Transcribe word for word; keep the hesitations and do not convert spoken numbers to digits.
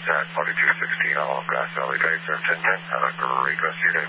at forty-two sixteen all Grass Valley Guys are ten ten. Have a great rest of your day.